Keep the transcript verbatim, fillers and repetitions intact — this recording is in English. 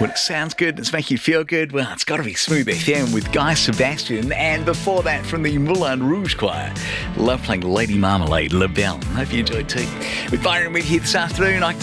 When it sounds good, it's making you feel good, well, it's got to be Smooth F M with Guy Sebastian. And before that, from the Moulin Rouge Choir, love playing Lady Marmalade, La Belle. Hope you enjoyed too. With Byron with you this afternoon, I